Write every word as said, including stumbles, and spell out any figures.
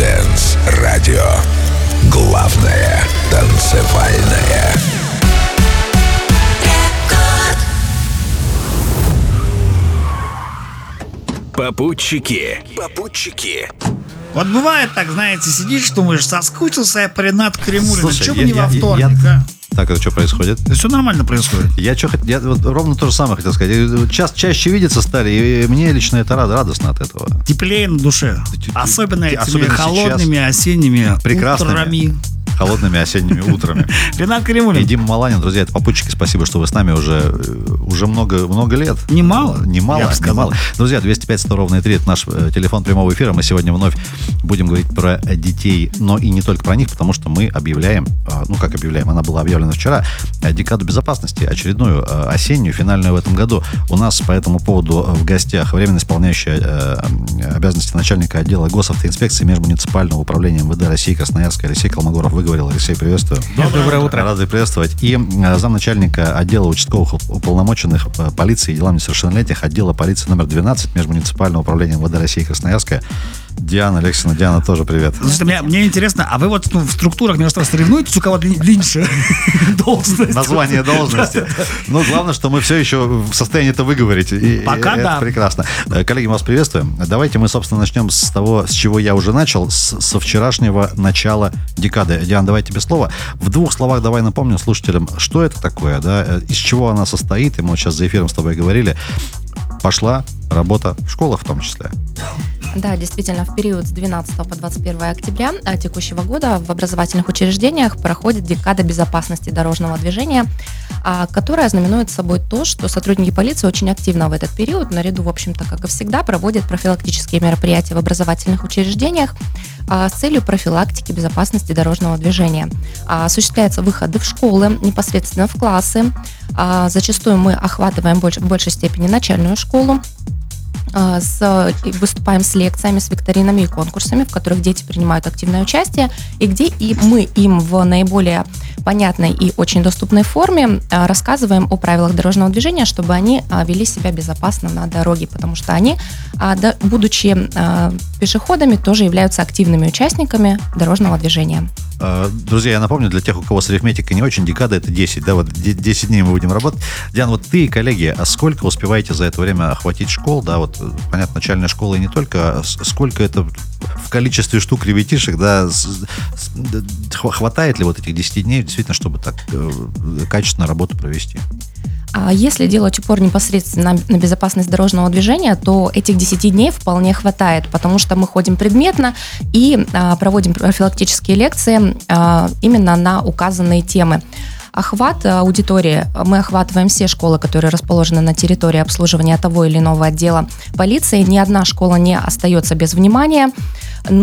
Dance Radio. Главное танцевальное. Попутчики. Попутчики. Вот бывает так, знаете, сидишь, думаешь, соскучился по Ренату Каримуллину. Что бы не во я, вторник, я, а? Так, это что происходит? Все нормально происходит. Я, что, я вот ровно то же самое хотел сказать. Час, чаще видеться стали, и мне лично это рад, радостно от этого. Теплее на душе. Особенно этими Особенно холодными сейчас. осенними Прекрасными. утрами. Холодными осенними утрами. Ренат Каримуллин. И Дима Маланин, друзья, это попутчики. Спасибо, что вы с нами уже, уже много, много лет. Немало. Немало, немало. Друзья, двести пять сто ровно три, это наш телефон прямого эфира. Мы сегодня вновь будем говорить про детей, но и не только про них, потому что мы объявляем, ну как объявляем, она была объявлена вчера, декаду безопасности, очередную, осеннюю, финальную в этом году. У нас по этому поводу в гостях временно исполняющая обязанности начальника отдела госавтоинспекции межмуниципального управления МВД России Красноярска Алексей Колмогоров. Выговорил. Алексей, приветствую. Доброе утро. Рады приветствовать. И замначальника отдела участковых уполномоченных полиции и делам несовершеннолетних отдела полиции номер двенадцать межмуниципального управления МВД России Красноярская Диана Алексеевна. Диана, тоже привет. Слушайте, мне, мне интересно, а вы вот ну, в структурах между собой соревнуетесь, у кого длиннее должность? Название должности. Ну, главное, что мы все еще в состоянии это выговорить. И, Пока и да. Это прекрасно. Коллеги, мы вас приветствуем. Давайте мы, собственно, начнем с того, с чего я уже начал, с, со вчерашнего начала декады. Диана, давай тебе слово. В двух словах давай напомним слушателям, что это такое, да, из чего она состоит. И мы вот сейчас за эфиром с тобой говорили. Пошла работа в школах в том числе. Да, действительно, в период с двенадцатого по двадцать первое октября текущего года в образовательных учреждениях проходит декада безопасности дорожного движения, которая знаменует собой то, что сотрудники полиции очень активно в этот период, наряду, в общем-то, как и всегда, проводят профилактические мероприятия в образовательных учреждениях с целью профилактики безопасности дорожного движения. Осуществляются выходы в школы, непосредственно в классы. Зачастую мы охватываем в большей степени начальную школу, С, выступаем с лекциями, с викторинами и конкурсами, в которых дети принимают активное участие, и где и мы им в наиболее понятной и очень доступной форме рассказываем о правилах дорожного движения, чтобы они вели себя безопасно на дороге, потому что они, будучи пешеходами, тоже являются активными участниками дорожного движения. Друзья, я напомню, для тех, у кого с арифметикой не очень, декада это десять, да, вот десять дней мы будем работать. Диана, вот ты и коллеги, а сколько успеваете за это время охватить школ, да, вот, понятно, начальная школа и не только, сколько это в количестве штук ребятишек, да, хватает ли вот этих десяти дней действительно, чтобы так качественно работу провести? Если делать упор непосредственно на, на безопасность дорожного движения, то этих десяти дней вполне хватает, потому что мы ходим предметно и а, проводим профилактические лекции а, именно на указанные темы. Охват аудитории. Мы охватываем все школы, которые расположены на территории обслуживания того или иного отдела полиции. Ни одна школа не остается без внимания.